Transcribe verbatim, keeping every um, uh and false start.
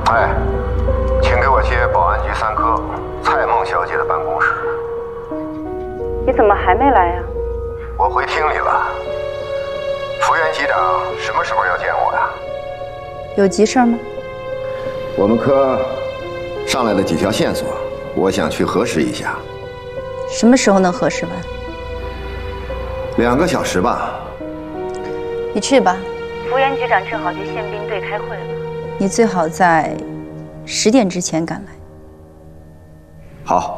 哎，请给我接保安局三科蔡梦小姐的办公室。 你怎么还没来呀？ 我回厅里了。福原机长什么时候要见我呀？ 有急事吗？ 我们科上来了几条线索，我想去核实一下。 什么时候能核实完？ 两个小时吧。 你去吧。 福原局长正好去宪兵队开会了。 你最好在十点之前赶来。 好。